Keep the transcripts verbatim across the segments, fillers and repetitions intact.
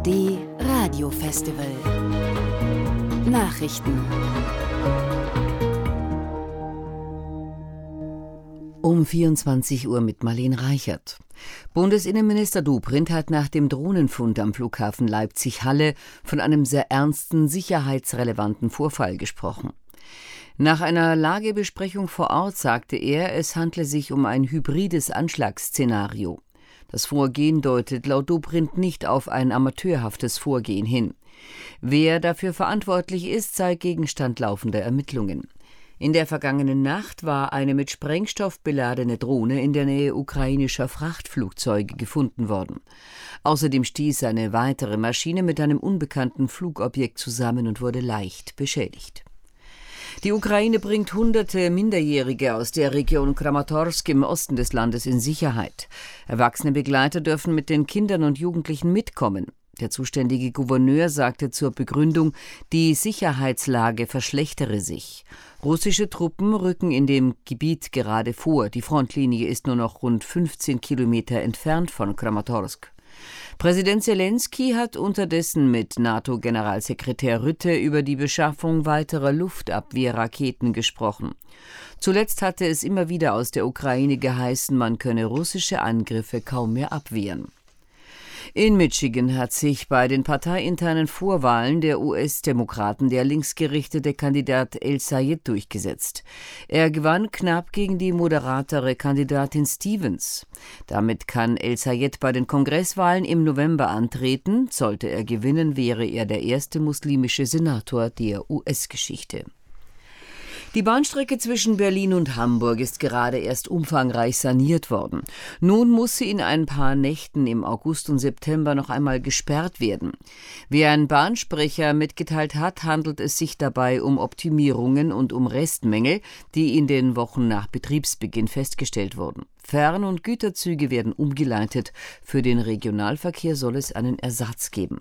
D Radio Festival. Nachrichten. Um vierundzwanzig Uhr mit Marlene Reichert. Bundesinnenminister Dobrindt hat nach dem Drohnenfund am Flughafen Leipzig-Halle von einem sehr ernsten, sicherheitsrelevanten Vorfall gesprochen. Nach einer Lagebesprechung vor Ort sagte er, es handle sich um ein hybrides Anschlagsszenario. Das Vorgehen deutet laut Dobrindt nicht auf ein amateurhaftes Vorgehen hin. Wer dafür verantwortlich ist, sei Gegenstand laufender Ermittlungen. In der vergangenen Nacht war eine mit Sprengstoff beladene Drohne in der Nähe ukrainischer Frachtflugzeuge gefunden worden. Außerdem stieß eine weitere Maschine mit einem unbekannten Flugobjekt zusammen und wurde leicht beschädigt. Die Ukraine bringt hunderte Minderjährige aus der Region Kramatorsk im Osten des Landes in Sicherheit. Erwachsene Begleiter dürfen mit den Kindern und Jugendlichen mitkommen. Der zuständige Gouverneur sagte zur Begründung, die Sicherheitslage verschlechtere sich. Russische Truppen rücken in dem Gebiet gerade vor. Die Frontlinie ist nur noch rund fünfzehn Kilometer entfernt von Kramatorsk. Präsident Zelensky hat unterdessen mit NATO-Generalsekretär Rutte über die Beschaffung weiterer Luftabwehrraketen gesprochen. Zuletzt hatte es immer wieder aus der Ukraine geheißen, man könne russische Angriffe kaum mehr abwehren. In Michigan hat sich bei den parteiinternen Vorwahlen der U S-Demokraten der linksgerichtete Kandidat El Sayed durchgesetzt. Er gewann knapp gegen die moderatere Kandidatin Stevens. Damit kann El Sayed bei den Kongresswahlen im November antreten. Sollte er gewinnen, wäre er der erste muslimische Senator der U S-Geschichte. Die Bahnstrecke zwischen Berlin und Hamburg ist gerade erst umfangreich saniert worden. Nun muss sie in ein paar Nächten im August und September noch einmal gesperrt werden. Wie ein Bahnsprecher mitgeteilt hat, handelt es sich dabei um Optimierungen und um Restmängel, die in den Wochen nach Betriebsbeginn festgestellt wurden. Fern- und Güterzüge werden umgeleitet. Für den Regionalverkehr soll es einen Ersatz geben.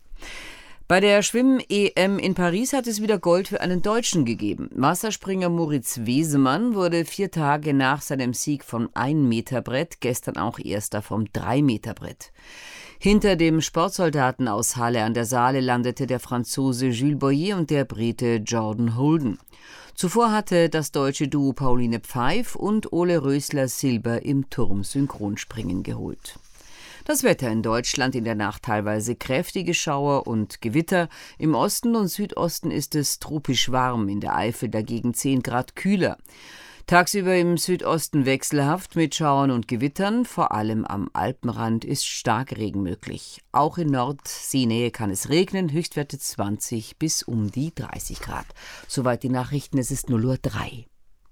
Bei der Schwimm-E M in Paris hat es wieder Gold für einen Deutschen gegeben. Wasserspringer Moritz Wesemann wurde vier Tage nach seinem Sieg vom ein-Meter-Brett gestern auch Erster vom drei-Meter-Brett. Hinter dem Sportsoldaten aus Halle an der Saale landete der Franzose Jules Boyer und der Brite Jordan Holden. Zuvor hatte das deutsche Duo Pauline Pfeif und Ole Rösler Silber im Turmsynchronspringen geholt. Das Wetter in Deutschland: in der Nacht teilweise kräftige Schauer und Gewitter. Im Osten und Südosten ist es tropisch warm, in der Eifel dagegen zehn Grad kühler. Tagsüber im Südosten wechselhaft mit Schauern und Gewittern. Vor allem am Alpenrand ist Starkregen möglich. Auch in Nordseenähe kann es regnen, Höchstwerte zwanzig bis um die dreißig Grad. Soweit die Nachrichten, es ist null Uhr drei.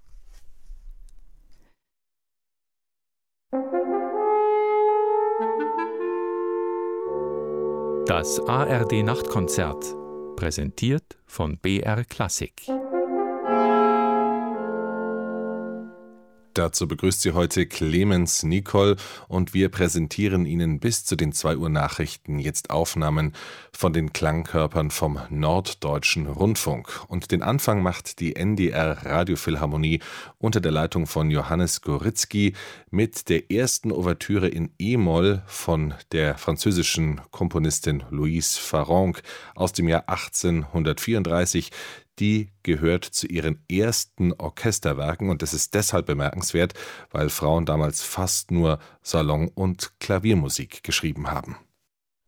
Das A R D-Nachtkonzert, präsentiert von B R Klassik. Dazu begrüßt Sie heute Clemens Nicol und wir präsentieren Ihnen bis zu den zwei Uhr Nachrichten jetzt Aufnahmen von den Klangkörpern vom Norddeutschen Rundfunk. Und den Anfang macht die N D R Radiophilharmonie unter der Leitung von Johannes Goritzky mit der ersten Ouvertüre in E-Moll von der französischen Komponistin Louise Farrenc aus dem Jahr achtzehnhundertvierunddreißig. Die gehört zu ihren ersten Orchesterwerken und das ist deshalb bemerkenswert, weil Frauen damals fast nur Salon- und Klaviermusik geschrieben haben.